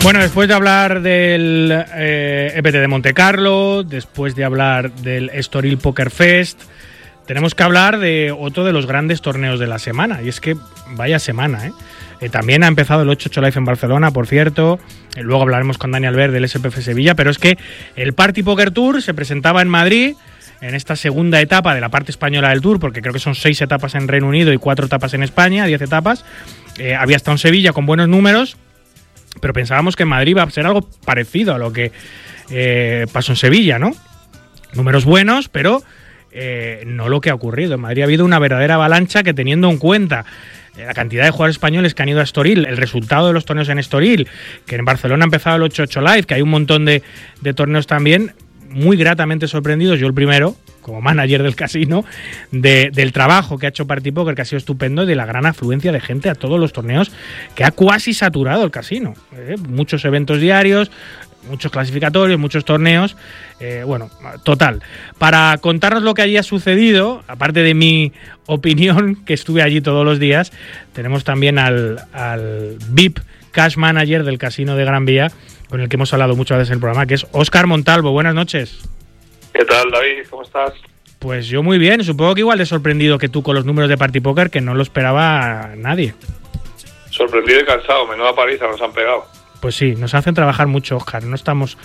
Bueno, después de hablar del EPT de Montecarlo, después de hablar del Estoril Poker Fest, tenemos que hablar de otro de los grandes torneos de la semana. Y es que vaya semana, ¿eh? También ha empezado el 88 Live en Barcelona, por cierto. Luego hablaremos con Dani Albert del SPF Sevilla. Pero es que el Party Poker Tour se presentaba en Madrid en esta segunda etapa de la parte española del Tour, porque creo que son 6 etapas en Reino Unido y 4 etapas en España, 10 etapas. Había estado en Sevilla con buenos números, pero pensábamos que en Madrid iba a ser algo parecido a lo que pasó en Sevilla, ¿no? Números buenos, pero no lo que ha ocurrido. En Madrid ha habido una verdadera avalancha que, teniendo en cuenta la cantidad de jugadores españoles que han ido a Estoril, el resultado de los torneos en Estoril, que en Barcelona ha empezado el 88 Live, que hay un montón de torneos también, muy gratamente sorprendidos, yo el primero, como manager del casino, del trabajo que ha hecho Party Poker, que ha sido estupendo, y de la gran afluencia de gente a todos los torneos, que ha cuasi saturado el casino. Muchos eventos diarios, muchos clasificatorios, muchos torneos. Bueno, total. Para contarnos lo que allí ha sucedido, aparte de mi opinión, que estuve allí todos los días, tenemos también al VIP Cash Manager del Casino de Gran Vía, con el que hemos hablado muchas veces en el programa, que es Óscar Montalvo. Buenas noches. ¿Qué tal, David? ¿Cómo estás? Pues yo muy bien. Supongo que igual de sorprendido que tú con los números de Party Poker, que no lo esperaba nadie. Sorprendido y cansado. Menuda paliza nos han pegado. Pues sí, nos hacen trabajar mucho, Óscar. No estamos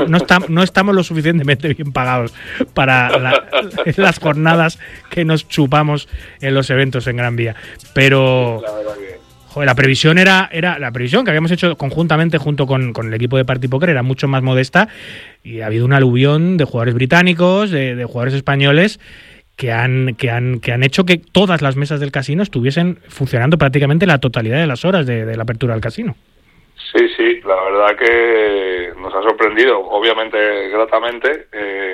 lo suficientemente bien pagados para las jornadas que nos chupamos en los eventos en Gran Vía. Pero La verdad que... joder, la previsión la previsión que habíamos hecho conjuntamente junto con el equipo de Party Poker era mucho más modesta, y ha habido un aluvión de jugadores británicos, de jugadores españoles que han hecho que todas las mesas del casino estuviesen funcionando prácticamente la totalidad de las horas de la apertura del casino. Sí, la verdad que nos ha sorprendido, obviamente gratamente,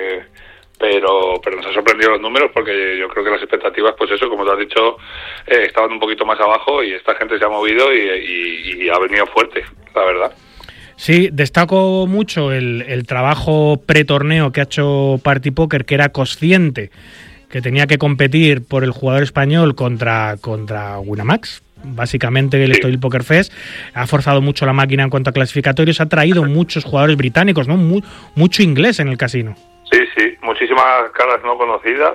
pero nos ha sorprendido los números, porque yo creo que las expectativas, pues eso, como te has dicho, estaban un poquito más abajo, y esta gente se ha movido y ha venido fuerte, la verdad. Sí, destaco mucho el trabajo pre-torneo que ha hecho Party Poker, que era consciente que tenía que competir por el jugador español contra Winamax. Básicamente el Estoril Poker Fest ha forzado mucho la máquina en cuanto a clasificatorios, ha traído muchos jugadores británicos, ¿no? Mucho inglés en el casino. Sí, muchísimas caras no conocidas,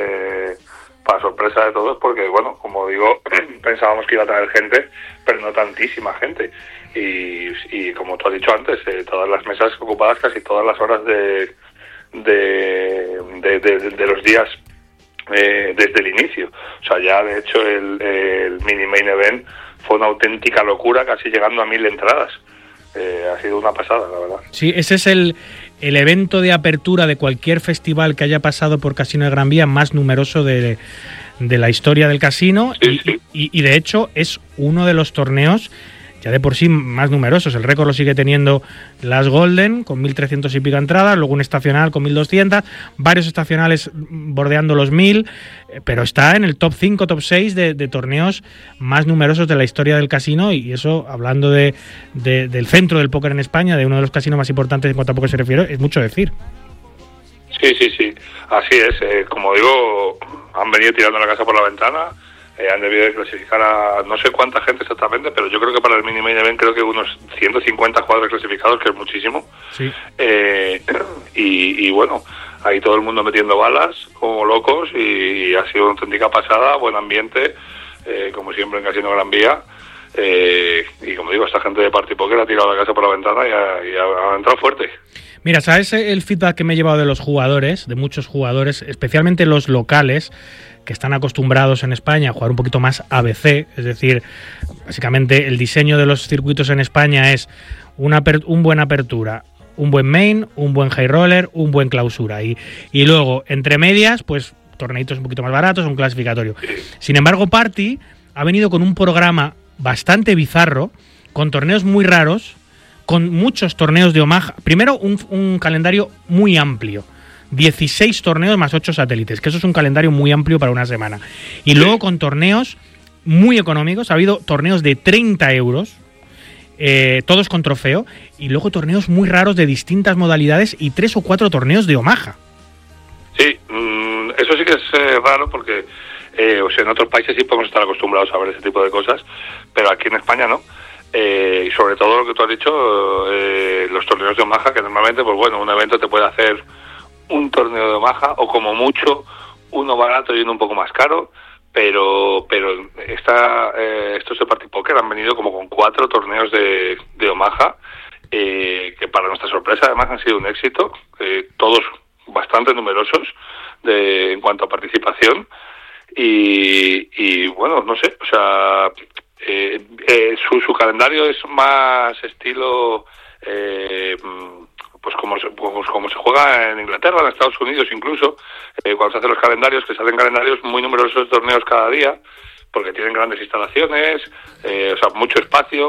para sorpresa de todos, porque, bueno, como digo, pensábamos que iba a traer gente, pero no tantísima gente. Y como tú has dicho antes, todas las mesas ocupadas, casi todas las horas de los días desde el inicio. O sea, ya de hecho el mini main event fue una auténtica locura, casi llegando a 1000 entradas. Ha sido una pasada, la verdad. Sí, ese es el evento de apertura de cualquier festival que haya pasado por Casino de Gran Vía más numeroso de la historia del casino. Sí. Y de hecho es uno de los torneos ya de por sí más numerosos. El récord lo sigue teniendo las Golden, con 1.300 y pico entradas, luego un estacional con 1.200, varios estacionales bordeando los 1.000, pero está en el top 5, top 6 de torneos más numerosos de la historia del casino, y eso, hablando del centro del póker en España, de uno de los casinos más importantes en cuanto a póker se refiere, es mucho decir. Sí, así es. Como digo, han venido tirando la casa por la ventana. Han debido de clasificar a no sé cuánta gente exactamente, pero yo creo que para el mini main event creo que unos 150 jugadores clasificados, que es muchísimo. Sí. Y bueno, ahí todo el mundo metiendo balas como locos, y ha sido una auténtica pasada, buen ambiente, como siempre en Casino Gran Vía. Y como digo, esta gente de Party Poker ha tirado la casa por la ventana y ha entrado fuerte. Mira, ¿sabes el feedback que me he llevado de los jugadores, de muchos jugadores, especialmente los locales, que están acostumbrados en España a jugar un poquito más ABC? Es decir, básicamente el diseño de los circuitos en España es un buen apertura, un buen main, un buen high roller, un buen clausura, y luego, entre medias, pues torneitos un poquito más baratos, un clasificatorio. Sin embargo, Party ha venido con un programa bastante bizarro, con torneos muy raros, con muchos torneos de Omaha. Primero, un calendario muy amplio. 16 torneos más 8 satélites, que eso es un calendario muy amplio para una semana. Y luego con torneos muy económicos. Ha habido torneos de 30 euros, todos con trofeo, y luego torneos muy raros de distintas modalidades y 3 o 4 torneos de Omaha. Sí, eso sí que es raro, porque en otros países sí podemos estar acostumbrados a ver ese tipo de cosas, pero aquí en España no. Y sobre todo lo que tú has dicho, los torneos de Omaha, que normalmente, pues bueno, un evento te puede hacer un torneo de Omaha, o como mucho, uno barato y uno un poco más caro, pero estos de Party Poker han venido como con 4 torneos de Omaha, que para nuestra sorpresa además han sido un éxito, todos bastante numerosos en cuanto a participación, y bueno, no sé, o sea, su calendario es más estilo pues como se juega en Inglaterra, en Estados Unidos incluso, cuando se hacen los calendarios, que se hacen calendarios muy numerosos de torneos cada día, porque tienen grandes instalaciones, o sea, mucho espacio,